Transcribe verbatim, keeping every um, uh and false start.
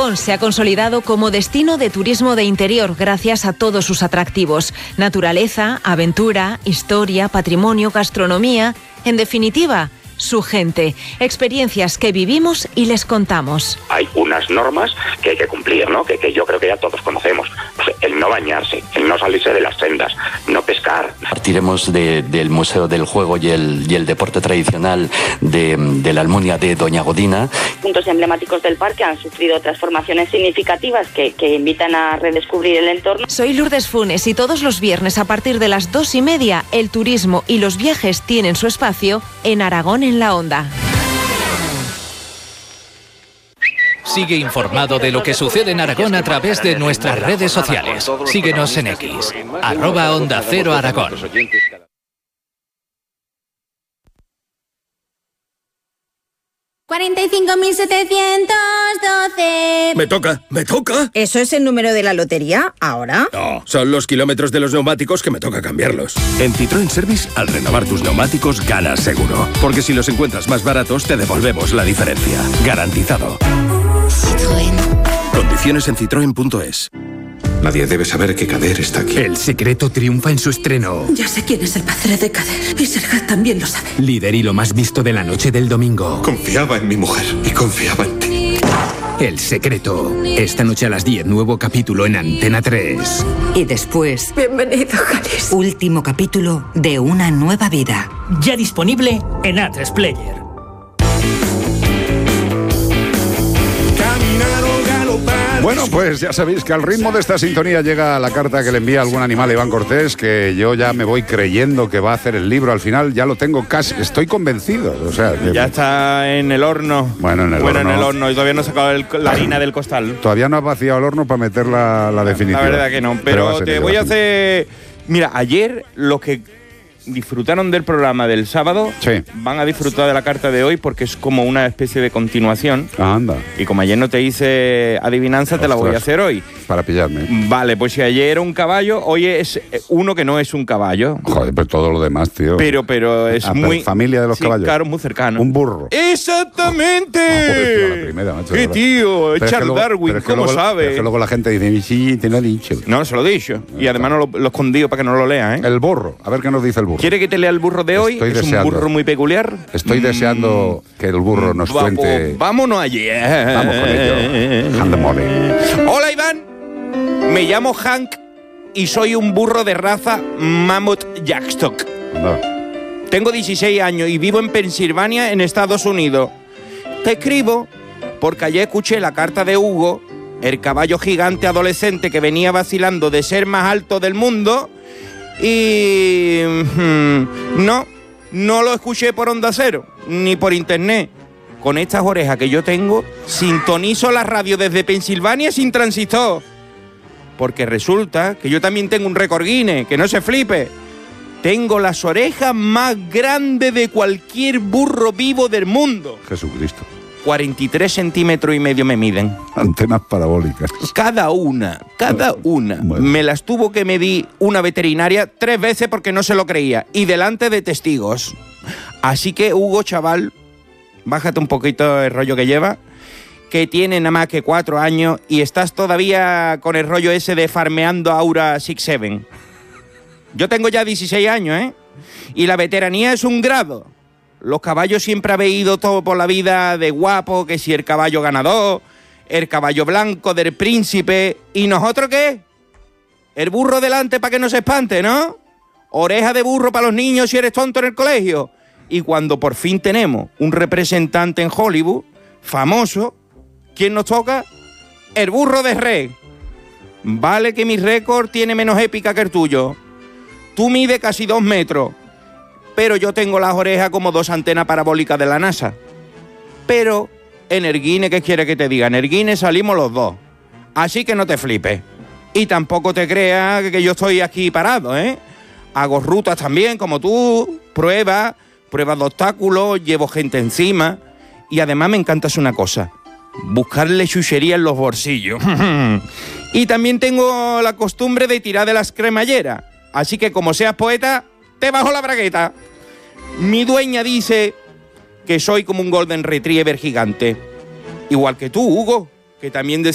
Aragón se ha consolidado como destino de turismo de interior gracias a todos sus atractivos: naturaleza, aventura, historia, patrimonio, gastronomía, en definitiva, su gente, experiencias que vivimos y les contamos. Hay unas normas que hay que cumplir, ¿no? Que, que yo creo que ya todos conocemos. Pues el no bañarse, el no salirse de las sendas, no pescar. Partiremos de, del Museo del Juego y el, y el deporte tradicional de, de la Almunia de Doña Godina. Puntos emblemáticos del parque han sufrido transformaciones significativas que, que invitan a redescubrir el entorno. Soy Lourdes Funes y todos los viernes a partir de las dos y media el turismo y los viajes tienen su espacio en Aragón en la Onda. Sigue informado de lo que sucede en Aragón a través de nuestras redes sociales. Síguenos en X, arroba Onda Cero Aragón. cuarenta y cinco mil setecientos doce. Me toca, me toca. ¿Eso es el número de la lotería ahora? No, son los kilómetros de los neumáticos que me toca cambiarlos. En Citroën Service, al renovar tus neumáticos, ganas seguro. Porque si los encuentras más baratos, te devolvemos la diferencia. Garantizado. Citroën. Condiciones en citroen punto es. Nadie debe saber que Kader está aquí. El Secreto triunfa en su estreno. Ya sé quién es el padre de Kader. Y Serhat también lo sabe. Líder y lo más visto de la noche del domingo. Confiaba en mi mujer y confiaba en ti. El Secreto. Esta noche a las diez, nuevo capítulo en Antena tres. Y después... Bienvenido, Jalis. Último capítulo de Una nueva vida. Ya disponible en A tres Player. Bueno, pues ya sabéis que al ritmo de esta sintonía llega la carta que le envía algún animal a Iván Cortés, que yo ya me voy creyendo que va a hacer el libro. Al final ya lo tengo casi, estoy convencido. O sea, que... Ya está en el horno. Bueno, en el bueno, horno. en el horno. Y todavía no he sacado el, la harina del costal. Todavía no has vaciado el horno para meter la, la definitiva. La verdad que no. Pero, pero te voy a hacer... Mira, ayer los que disfrutaron del programa del sábado, sí, van a disfrutar de la carta de hoy porque es como una especie de continuación. Ah, anda. Y como ayer no te hice adivinanza, Ostras, te la voy a hacer hoy. Para pillarme. Vale, pues si ayer era un caballo, hoy es uno que no es un caballo. Joder, pues todo lo demás, tío. Pero, pero es ah, muy... familia de los sí, caballos. Claro, muy cercano. Un burro. ¡Exactamente! Oh, joder, tío, la primera, macho, ¡Qué tío! Pero Charles es que luego, Darwin, ¿cómo luego, sabe? Es que luego la gente dice, sí, te lo he dicho. No, se lo he dicho. Y además no lo, lo he escondido para que no lo lea, ¿eh? El burro. A ver qué nos dice el burro. ¿Quiere que te lea el burro de hoy? Estoy es deseando. Un burro muy peculiar. Estoy deseando mm. que el burro nos Va, cuente. Vámonos allí. Vamos con ello. Hand the money. Hola, Iván. Me llamo Hank y soy un burro de raza Mammoth Jackstock. No. Tengo dieciséis años y vivo en Pensilvania, en Estados Unidos. Te escribo porque ayer escuché la carta de Hugo, el caballo gigante adolescente que venía vacilando de ser más alto del mundo. Y... Hmm, no, no lo escuché por Onda Cero, ni por internet. Con estas orejas que yo tengo, sintonizo la radio desde Pensilvania sin transistor. Porque resulta que yo también tengo un récord Guinness, que no se flipe. Tengo las orejas más grandes de cualquier burro vivo del mundo. Jesucristo. cuarenta y tres centímetros y medio me miden. Antenas parabólicas. Cada una, cada una. Bueno. Me las tuvo que medir una veterinaria tres veces porque no se lo creía. Y delante de testigos. Así que, Hugo, chaval, bájate un poquito el rollo que lleva, que tiene nada más que cuatro años y estás todavía con el rollo ese de farmeando Aura seis siete. Yo tengo ya dieciséis años, ¿eh? Y la veteranía es un grado. Los caballos siempre habéis ido todo por la vida de guapo, que si el caballo ganador, el caballo blanco del príncipe. ¿Y nosotros qué? El burro delante para que no se espante, ¿no? Oreja de burro para los niños si eres tonto en el colegio. Y cuando por fin tenemos un representante en Hollywood, famoso, ¿quién nos toca? El burro de Rey. Vale que mi récord tiene menos épica que el tuyo. Tú mides casi dos metros. Pero yo tengo las orejas como dos antenas parabólicas de la NASA. Pero en el Guinness, ¿qué quiere que te diga? En el Guinness salimos los dos. Así que no te flipes. Y tampoco te creas que yo estoy aquí parado, ¿eh? Hago rutas también, como tú, pruebas, pruebas de obstáculos, llevo gente encima. Y además me encanta una cosa, buscarle chuchería en los bolsillos. Y también tengo la costumbre de tirar de las cremalleras. Así que como seas poeta, te bajo la bragueta. Mi dueña dice que soy como un golden retriever gigante. Igual que tú, Hugo, que también